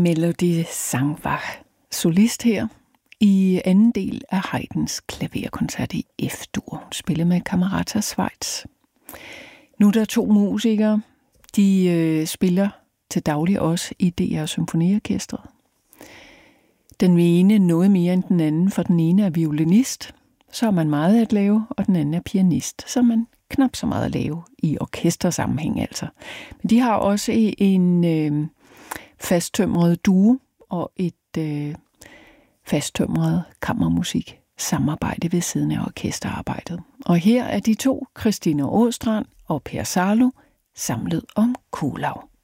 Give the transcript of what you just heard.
Melody Sangwach, solist her i anden del af Haydns klaverkoncert i F-dur, spillet med Camerata Schweiz. Nu er der to musikere, de spiller til daglig også i DR Symfoniorkestret. Den ene noget mere end den anden, for den ene er violinist, så er man meget at lave, og den anden er pianist, så man knap så meget at lave i orkestersammenhæng altså. Men de har også en fasttømret duo og et fasttømret kammermusik samarbejde ved siden af orkesterarbejdet. Og her er de to, Christina Åstrand og Per Sarlo, samlet om Kuhlau.